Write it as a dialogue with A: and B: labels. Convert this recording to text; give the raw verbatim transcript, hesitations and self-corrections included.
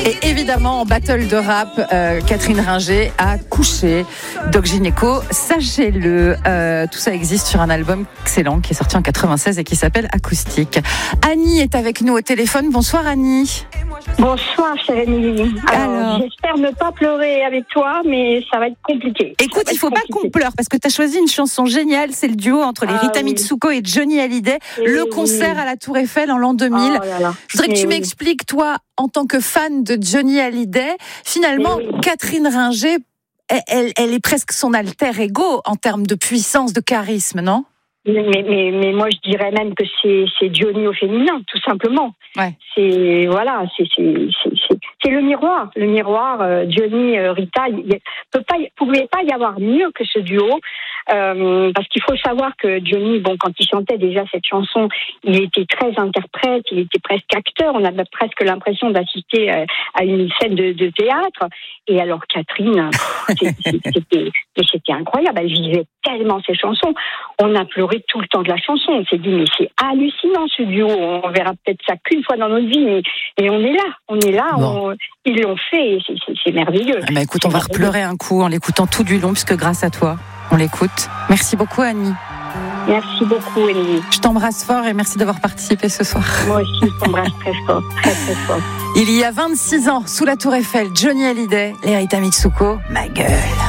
A: Et évidemment, en battle de rap, euh, Catherine Ringer a couché Doc Gynéco. Sachez-le, euh, tout ça existe sur un album excellent qui est sorti en quatre-vingt-seize et qui s'appelle Acoustique. Annie est avec nous au téléphone. Bonsoir Annie.
B: Bonsoir chère Émilie. Alors,
A: Alors,
B: j'espère ne pas pleurer avec toi, mais ça va être compliqué.
A: écoute, il faut pas qu'on pleure parce que tu as choisi une chanson géniale. C'est le duo entre les
B: Ah,
A: Rita
B: oui.
A: Mitsuko et Johnny Hallyday.
B: Et
A: le
B: oui.
A: concert à la Tour Eiffel en l'an deux mille.
B: Oh là là.
A: Je voudrais que
B: Mais
A: tu
B: oui.
A: m'expliques, toi, en tant que fan de Johnny Hallyday, finalement,
B: Mais oui.
A: Catherine Ringer, elle, elle, elle est presque son alter ego en termes de puissance, de charisme, non ?
B: Mais, mais, mais moi, je dirais même que c'est, c'est Johnny au féminin, tout simplement.
A: Ouais.
B: C'est, voilà, c'est, c'est, c'est, c'est, c'est le miroir. Le miroir, euh, Johnny, euh, Rita, il ne peut pas, pouvait pas y avoir mieux que ce duo. Euh, parce qu'il faut savoir que Johnny, bon, quand il chantait déjà cette chanson, il était très interprète, il était presque acteur. On avait presque l'impression d'assister à, à une scène de, de théâtre. Et alors Catherine, pff, c'était, c'était incroyable. Elle vivait tellement ses chansons. On a pleuré tout le temps de la chanson. On s'est dit, mais c'est hallucinant ce duo. On verra peut-être ça qu'une fois dans notre vie, mais, mais on est là. On est là.
A: Bon.
B: On, ils l'ont fait. Et c'est, c'est, c'est merveilleux.
A: Eh ben, écoute, on va repleurer un coup en l'écoutant tout du long, puisque grâce à toi, on l'écoute. Merci beaucoup, Annie.
B: Merci beaucoup, Émilie.
A: Je t'embrasse fort et merci d'avoir participé ce soir.
B: Moi aussi, je t'embrasse très fort, très très fort.
A: Il y a vingt-six ans, sous la Tour Eiffel, Johnny Hallyday, les Rita Mitsuko, ma gueule.